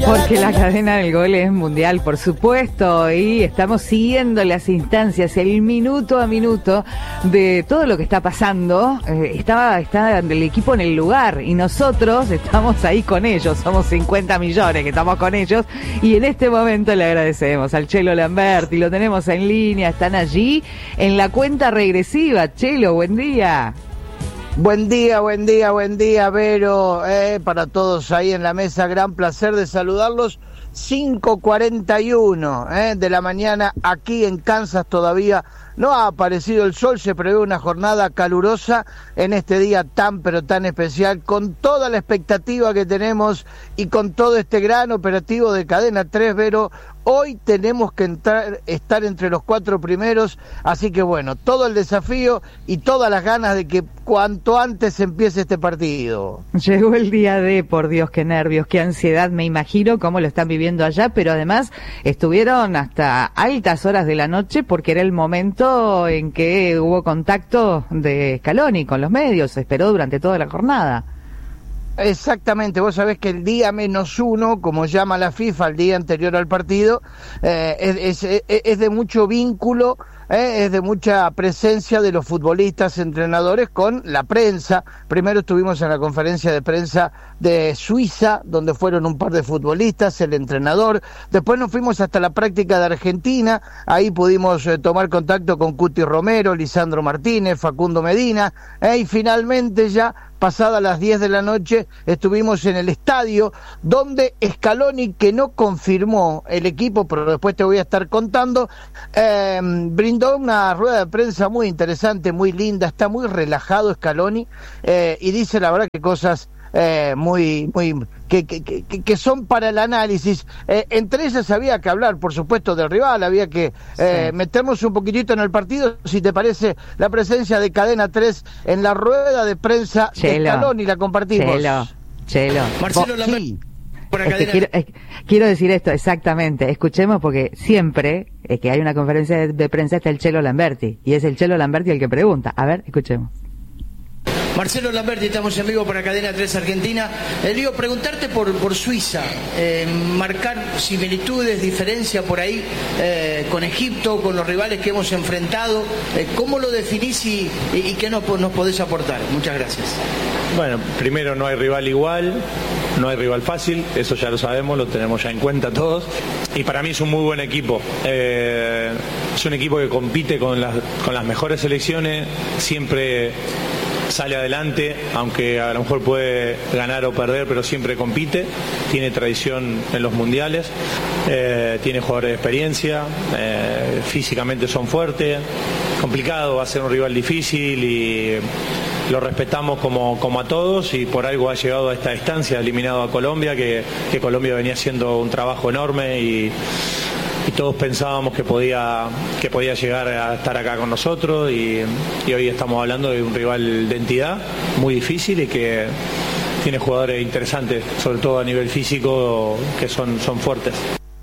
Porque la cadena del gol es mundial, por supuesto, y estamos siguiendo las instancias, el minuto a minuto de todo lo que está pasando. Está el equipo en el lugar y nosotros estamos ahí con ellos, somos 50 millones que estamos con ellos, y en este momento le agradecemos al Chelo Lamberti, lo tenemos en línea, están allí en la cuenta regresiva. Chelo, buen día. Buen día, Vero, para todos ahí en la mesa, gran placer de saludarlos. 5:41 de la mañana aquí en Kansas, todavía no ha aparecido el sol, se prevé una jornada calurosa en este día tan pero tan especial, con toda la expectativa que tenemos y con todo este gran operativo de Cadena 3, Vero. Hoy tenemos que estar entre los 4 primeros, así que bueno, todo el desafío y todas las ganas de que cuanto antes empiece este partido. Llegó el día D, por Dios, qué nervios, qué ansiedad, me imagino cómo lo están viviendo allá, pero además estuvieron hasta altas horas de la noche porque era el momento en que hubo contacto de Scaloni con los medios, se esperó durante toda la jornada. Exactamente, vos sabés que el día -1, como llama la FIFA, el día anterior al partido, es de mucho vínculo, es de mucha presencia de los futbolistas, entrenadores con la prensa. Primero estuvimos en la conferencia de prensa de Suiza, donde fueron un par de futbolistas, el entrenador. Después nos fuimos hasta la práctica de Argentina, ahí pudimos tomar contacto con Cuti Romero, Lisandro Martínez, Facundo Medina, y finalmente ya pasadas las 10 de la noche estuvimos en el estadio donde Scaloni, que no confirmó el equipo, pero después te voy a estar contando, brindó una rueda de prensa muy interesante, muy linda, está muy relajado Scaloni, y dice la verdad que cosas que son para el análisis. Entre ellas había que hablar, por supuesto, del rival, había que meternos un poquitito en el partido. Si te parece, la presencia de Cadena 3 en la rueda de prensa de Scaloni, la compartimos. Chelo. Marcelo Lamberti. Quiero decir esto, exactamente, escuchemos, porque siempre que hay una conferencia de prensa está el Chelo Lamberti, y es el Chelo Lamberti el que pregunta. A ver, escuchemos. Marcelo Lamberti, estamos en vivo para Cadena 3 Argentina. Digo, preguntarte por Suiza, marcar similitudes, diferencia por ahí con Egipto, con los rivales que hemos enfrentado. ¿Cómo lo definís y qué nos podés aportar? Muchas gracias. Bueno, primero no hay rival igual, no hay rival fácil, eso ya lo sabemos, lo tenemos ya en cuenta todos. Y para mí es un muy buen equipo. Es un equipo que compite con las mejores selecciones, siempre sale adelante, aunque a lo mejor puede ganar o perder, pero siempre compite, tiene tradición en los mundiales, tiene jugadores de experiencia, físicamente son fuertes, complicado, va a ser un rival difícil y lo respetamos como a todos, y por algo ha llegado a esta instancia, eliminado a Colombia, que Colombia venía haciendo un trabajo enorme y todos pensábamos que podía llegar a estar acá con nosotros, y hoy estamos hablando de un rival de entidad muy difícil y que tiene jugadores interesantes, sobre todo a nivel físico, que son fuertes.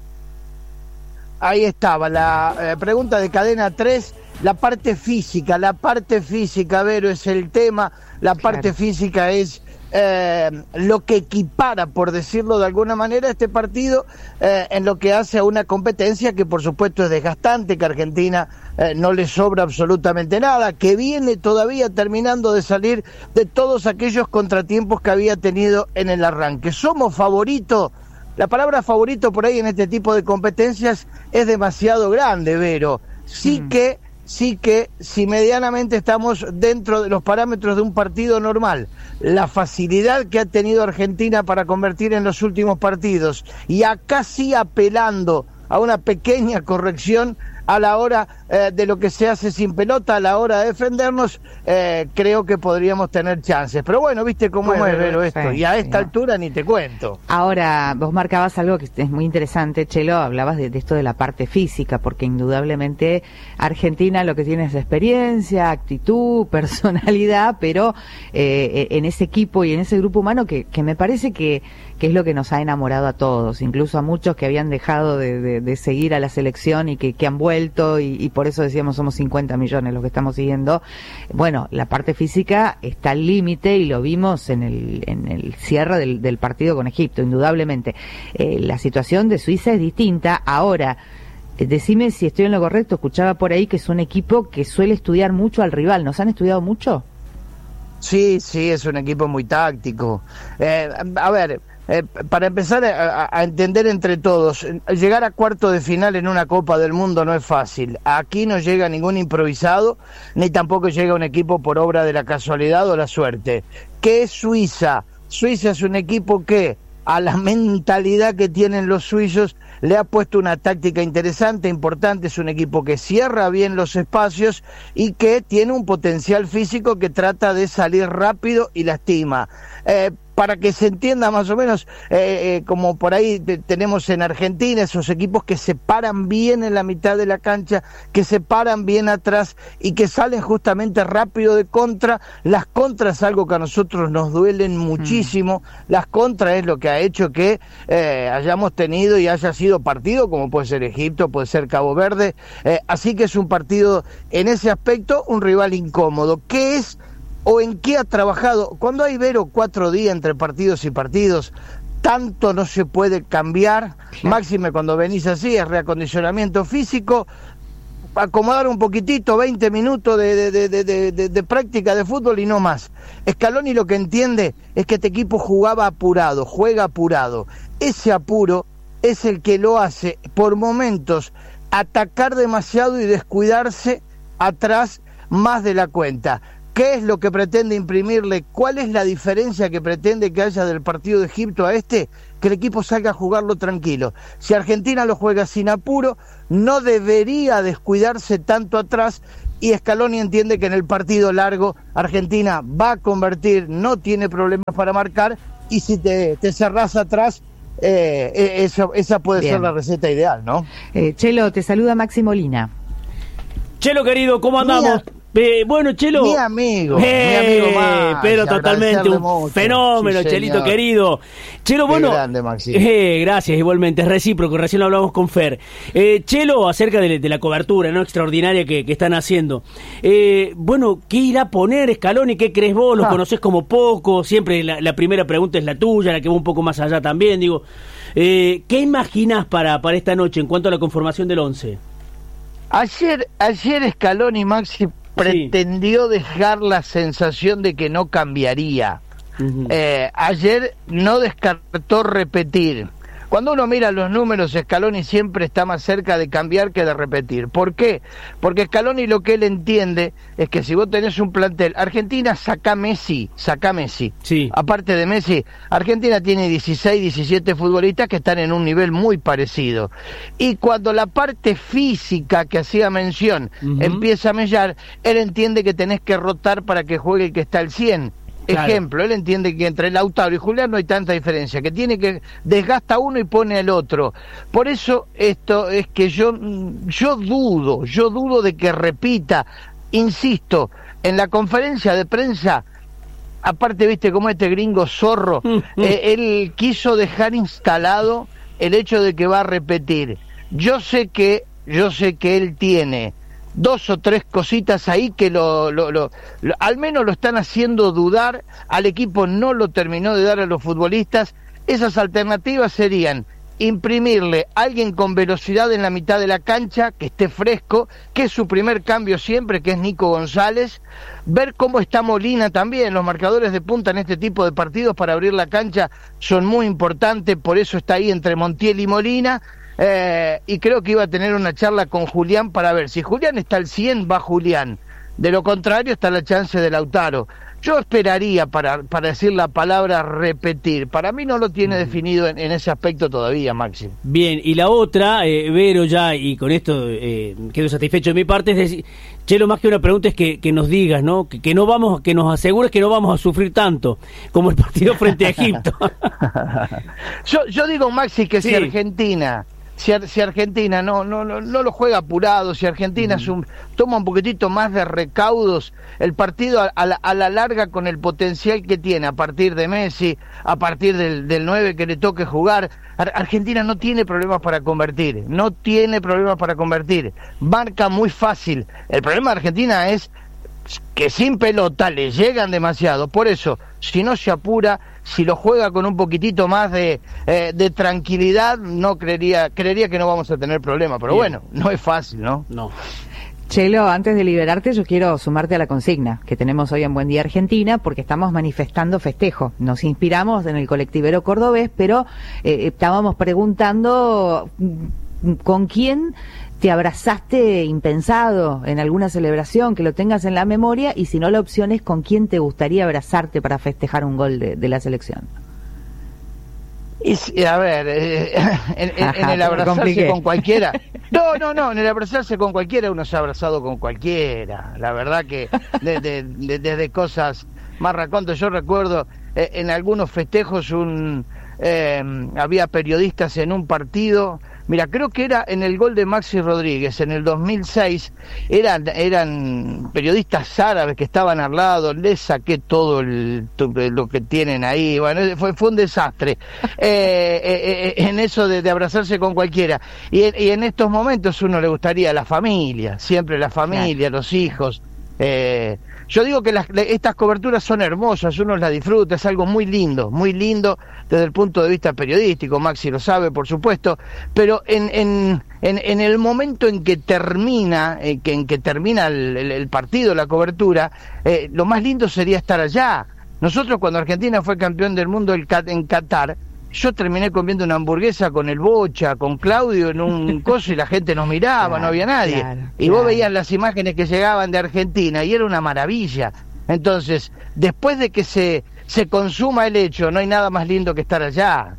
Ahí estaba la pregunta de Cadena 3. La parte física, Vero, es el tema. La parte física es lo que equipara, por decirlo de alguna manera, este partido en lo que hace a una competencia que por supuesto es desgastante, que a Argentina no le sobra absolutamente nada, que viene todavía terminando de salir de todos aquellos contratiempos que había tenido en el arranque. ¿Somos favoritos? La palabra favorito por ahí en este tipo de competencias es demasiado grande, Vero. Sí que si medianamente estamos dentro de los parámetros de un partido normal, la facilidad que ha tenido Argentina para convertir en los últimos partidos, y acá sí apelando a una pequeña corrección a la hora de lo que se hace sin pelota, a la hora de defendernos, creo que podríamos tener chances. Pero bueno, viste cómo es, Vero, esto, y a esta altura ni te cuento. Ahora, vos marcabas algo que es muy interesante, Chelo, hablabas de esto de la parte física, porque indudablemente Argentina lo que tiene es experiencia, actitud, personalidad, pero en ese equipo y en ese grupo humano que me parece que es lo que nos ha enamorado a todos, incluso a muchos que habían dejado de seguir a la selección y que han vuelto vuelto y por eso decíamos somos 50 millones los que estamos siguiendo. Bueno, la parte física está al límite y lo vimos en el cierre del partido con Egipto, indudablemente. La situación de Suiza es distinta. Ahora, decime si estoy en lo correcto, escuchaba por ahí que es un equipo que suele estudiar mucho al rival. ¿Nos han estudiado mucho? Sí, es un equipo muy táctico. A ver, para empezar a entender entre todos, llegar a cuarto de final en una Copa del Mundo no es fácil. Aquí no llega ningún improvisado, ni tampoco llega un equipo por obra de la casualidad o la suerte. ¿Qué es Suiza? Suiza es un equipo que, a la mentalidad que tienen los suizos, le ha puesto una táctica interesante, importante. Es un equipo que cierra bien los espacios y que tiene un potencial físico que trata de salir rápido y lastima. Para que se entienda más o menos, como por ahí tenemos en Argentina, esos equipos que se paran bien en la mitad de la cancha, que se paran bien atrás y que salen justamente rápido de contra. Las contras es algo que a nosotros nos duelen muchísimo. Las contras es lo que ha hecho que hayamos tenido y haya sido partido, como puede ser Egipto, puede ser Cabo Verde. Así que es un partido, en ese aspecto, un rival incómodo. ¿Qué es o en qué ha trabajado? Cuando hay, Vero, 4 días entre partidos y partidos, tanto no se puede cambiar. Máxime cuando venís así, es reacondicionamiento físico, acomodar un poquitito, 20 minutos de práctica de fútbol y no más. Scaloni lo que entiende es que este equipo juega apurado. Ese apuro es el que lo hace, por momentos, atacar demasiado y descuidarse atrás más de la cuenta. ¿Qué es lo que pretende imprimirle? ¿Cuál es la diferencia que pretende que haya del partido de Egipto a este? Que el equipo salga a jugarlo tranquilo. Si Argentina lo juega sin apuro, no debería descuidarse tanto atrás, y Scaloni entiende que en el partido largo Argentina va a convertir, no tiene problemas para marcar, y si te cerrás atrás, esa puede ser la receta ideal, ¿no? Chelo, te saluda Maxi Molina. Chelo, querido, ¿cómo andamos? Bueno, Chelo. Mi amigo Maxi, pero totalmente un mucho. Fenómeno, sí, Chelito querido. Chelo, bueno. Grande, Maxi. Gracias, igualmente, es recíproco, recién lo hablamos con Fer. Chelo, acerca de la cobertura, ¿no?, extraordinaria que están haciendo. Bueno, ¿qué irá a poner Scaloni? ¿Qué crees vos? ¿Lo conocés como poco? Siempre la primera pregunta es la tuya, la que va un poco más allá también, digo. ¿Qué imaginás para esta noche en cuanto a la conformación del 11? Ayer Scaloni, Maxi, pretendió dejar la sensación de que no cambiaría. Ayer no descartó repetir. Cuando uno mira los números, Scaloni siempre está más cerca de cambiar que de repetir. ¿Por qué? Porque Scaloni lo que él entiende es que si vos tenés un plantel, Argentina saca Messi. Sí. Aparte de Messi, Argentina tiene 16, 17 futbolistas que están en un nivel muy parecido. Y cuando la parte física que hacía mención empieza a mellar, él entiende que tenés que rotar para que juegue el que está al 100. Claro. Ejemplo, él entiende que entre Lautaro y Julián no hay tanta diferencia, que tiene que desgasta uno y pone al otro. Por eso esto es que yo dudo de que repita. Insisto, en la conferencia de prensa, aparte, viste como este gringo zorro, él quiso dejar instalado el hecho de que va a repetir. Yo sé que él tiene 2 o 3 cositas ahí que al menos lo están haciendo dudar. Al equipo no lo terminó de dar a los futbolistas. Esas alternativas serían imprimirle a alguien con velocidad en la mitad de la cancha, que esté fresco, que es su primer cambio siempre, que es Nico González, ver cómo está Molina también. Los marcadores de punta en este tipo de partidos para abrir la cancha son muy importantes, por eso está ahí entre Montiel y Molina. Y creo que iba a tener una charla con Julián para ver si Julián está al 100, va Julián. De lo contrario está la chance de Lautaro. Yo esperaría para decir la palabra repetir. Para mí no lo tiene definido en ese aspecto todavía, Maxi. Bien, y la otra, Vero, ya, y con esto quedo satisfecho de mi parte, es decir, Chelo, más que una pregunta es que nos digas, ¿no? Que nos asegures que no vamos a sufrir tanto como el partido frente a Egipto. Yo digo, Maxi, que si si Argentina no lo juega apurado, si Argentina toma un poquitito más de recaudos, el partido a la larga, con el potencial que tiene a partir de Messi, a partir del 9 que le toque jugar, Argentina no tiene problemas para convertir, marca muy fácil. El problema de Argentina es que sin pelota le llegan demasiado. Por eso, si no se apura, si lo juega con un poquitito más de tranquilidad, creería que no vamos a tener problema. Pero bueno, no es fácil, ¿no? No. Chelo, antes de liberarte, yo quiero sumarte a la consigna que tenemos hoy en Buen Día Argentina, porque estamos manifestando festejo. Nos inspiramos en el colectivero cordobés, pero estábamos preguntando con quién te abrazaste impensado en alguna celebración, que lo tengas en la memoria, y si no, la opción es con quién te gustaría abrazarte para festejar un gol de la selección. A ver, en el abrazarse con cualquiera. No, en el abrazarse con cualquiera uno se ha abrazado con cualquiera. La verdad que desde cosas más racontas. Yo recuerdo en algunos festejos había periodistas en un partido. Mira, creo que era en el gol de Maxi Rodríguez en el 2006, eran periodistas árabes que estaban al lado, les saqué todo lo que tienen ahí, bueno, fue un desastre, en eso de abrazarse con cualquiera, y en estos momentos uno le gustaría la familia, siempre la familia, los hijos. Yo digo que estas coberturas son hermosas, uno las disfruta, es algo muy lindo desde el punto de vista periodístico. Maxi lo sabe, por supuesto, pero en el momento en que termina, el partido, la cobertura, lo más lindo sería estar allá. Nosotros, cuando Argentina fue campeón del mundo en Qatar, yo terminé comiendo una hamburguesa con el Bocha, con Claudio en un coso, y la gente nos miraba, no había nadie. Y vos veías las imágenes que llegaban de Argentina y era una maravilla. Entonces, después de que se consuma el hecho, no hay nada más lindo que estar allá,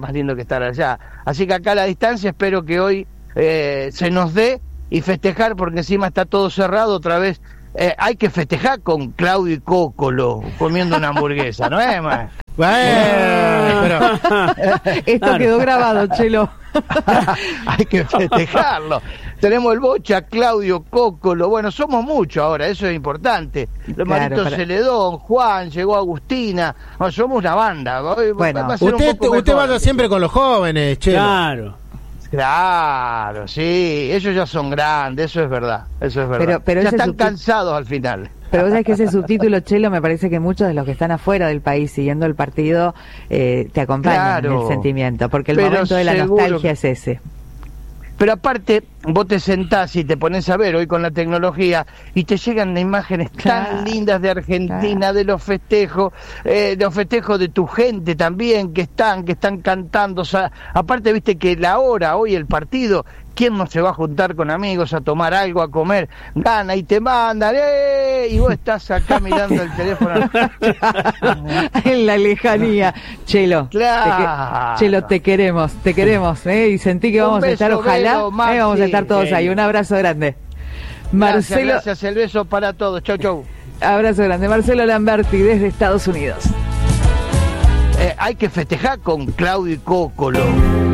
Así que acá a la distancia espero que hoy se nos dé y festejar, porque encima está todo cerrado otra vez. Hay que festejar con Claudio y Cócolo comiendo una hamburguesa, ¿no es más? Bueno, esto quedó grabado, Chelo. Hay que festejarlo. Tenemos el Bocha, Claudio, Cócolo, bueno, somos muchos ahora, eso es importante. Marito Celedón, Juan, llegó Agustina, somos una banda. Bueno, usted vaya siempre con los jóvenes, Chelo. Claro, sí, ellos ya son grandes, eso es verdad. Pero ya están cansados al final. Pero vos sabés que ese subtítulo, Chelo, me parece que muchos de los que están afuera del país siguiendo el partido te acompañan en el sentimiento, porque el momento de la nostalgia es ese. Pero aparte, vos te sentás y te pones a ver hoy con la tecnología y te llegan imágenes tan lindas de Argentina, de los festejos de tu gente también, que están cantando. O sea, aparte, viste que la hora, hoy el partido, ¿quién no se va a juntar con amigos a tomar algo, a comer? Gana y te mandan, y vos estás acá mirando el teléfono. En la lejanía. Chelo, Chelo, te queremos, y sentí que vamos a estar, ojalá, vamos a estar todos ahí. Un abrazo grande. Marcelo, gracias, el beso para todos. Chau. Abrazo grande. Marcelo Lamberti desde Estados Unidos. Hay que festejar con Claudio y Cócolo.